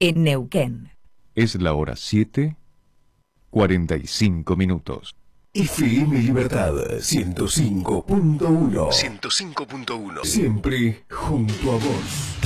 en Neuquén. Es la hora 7:45. FM Libertad 105.1. 105.1. Siempre junto a vos.